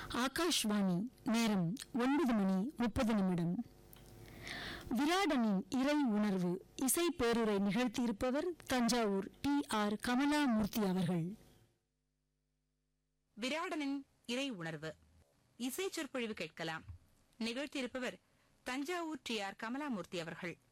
ஆகாஷ்வாணி. நேரம் 9:30. விராடனின் இறை உணர்வு இசை பேருரை நிகழ்த்தியிருப்பவர் தஞ்சாவூர் டி.ஆர். கமலாமூர்த்தி அவர்கள். விராடனின் இறை உணர்வு இசை சொற்பொழிவு கேட்கலாம். நிகழ்த்தியிருப்பவர் தஞ்சாவூர் டி.ஆர். கமலாமூர்த்தி அவர்கள்.